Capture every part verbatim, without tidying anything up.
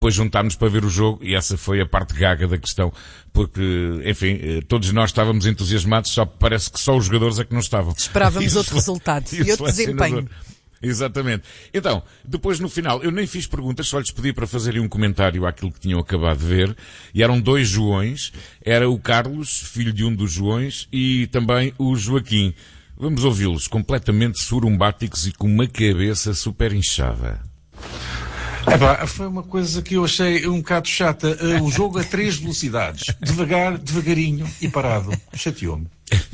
depois juntámos para ver o jogo e essa foi a parte gaga da questão, porque, enfim, todos nós estávamos entusiasmados, só parece que só os jogadores é que não estavam. Esperávamos outro resultado e outro desempenho. Exatamente. Então, depois no final, eu nem fiz perguntas, só lhes pedi para fazerem um comentário àquilo que tinham acabado de ver, e eram dois Joões, era o Carlos, filho de um dos Joões, e também o Joaquim. Vamos ouvi-los, completamente surumbáticos e com uma cabeça super inchada. Epá, foi uma coisa que eu achei um bocado chata. O jogo a três velocidades. Devagar, devagarinho e parado. Chateou-me.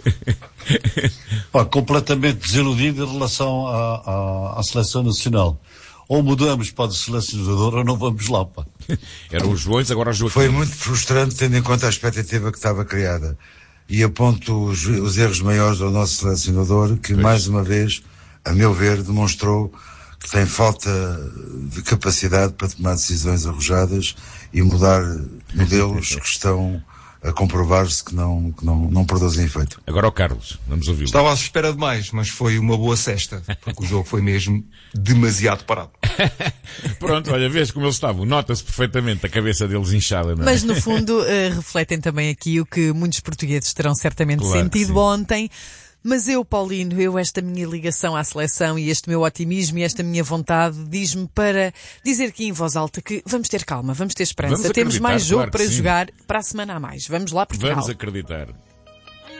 Pá, completamente desiludido em relação à, à, à seleção nacional. Ou mudamos para o selecionador ou não vamos lá, pá. Eram os Joões, agora os Joaquim. Foi muito frustrante, tendo em conta a expectativa que estava criada. E aponto os, os erros maiores ao nosso selecionador, que pois. mais uma vez, a meu ver, demonstrou que tem falta de capacidade para tomar decisões arrojadas e mudar modelos que estão a comprovar-se que não, que não, não produzem efeito. Agora o Carlos, vamos ouvi-lo. Estava à espera de mais, mas foi uma boa cesta, porque o jogo foi mesmo demasiado parado. Pronto, olha, vês como eles estavam, nota-se perfeitamente a cabeça deles inchada, não é? Mas no fundo uh, refletem também aqui o que muitos portugueses terão certamente Claro sentido ontem. Mas eu, Paulino, eu esta minha ligação à seleção e este meu otimismo e esta minha vontade diz-me para dizer aqui em voz alta que vamos ter calma, vamos ter esperança. Vamos Temos mais jogo claro para sim. jogar para a semana a mais. Vamos lá, Portugal. Vamos acreditar.